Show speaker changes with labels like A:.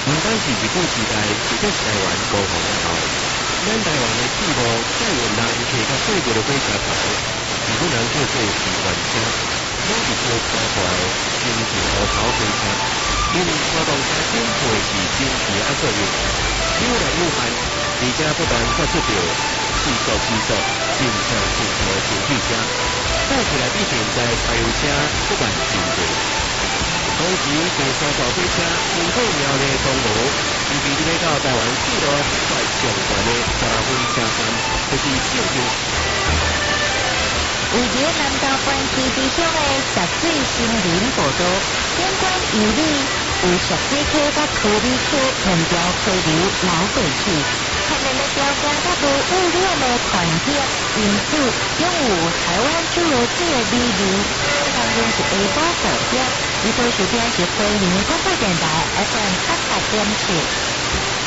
A: 单是日本时代是对台湾高防以后，咱台湾的铁路载运人客甲过过的火车头，日本人叫做是原车，拢是靠拖大的新型乌头火车，因为拖动车顶配是蒸汽的作用，有来有慢，而且不断发出着四速四速、真响真响的蒸汽声，走起来比现在柴油车不慢真多。当时第三大火车经过苗栗东路，预计要到台湾铁路铁轨上段的10分车站，就是正定。
B: 位于南投湾区之上的石水森林步道，景观优美，有石水区甲土米区两条河流流过去，看咱的条件甲无污染的环境，因此拥有台湾猪肉水的美味。当中是下晡5点，你所收听是花莲广播电台 FM 88.7。